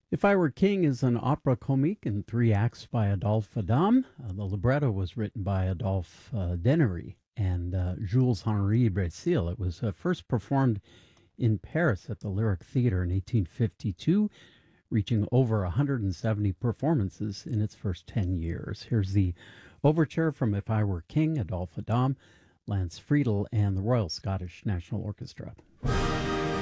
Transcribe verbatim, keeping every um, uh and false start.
If I Were King is an opera comique in three acts by Adolphe Adam. Uh, the libretto was written by Adolphe uh, Denery and uh, Jules Henri Brésil. It was uh, first performed in Paris at the Lyric Theatre in eighteen fifty-two, reaching over one hundred seventy performances in its first ten years. Here's the overture from If I Were King, Adolphe Adam, Lance Friedel, and the Royal Scottish National Orchestra.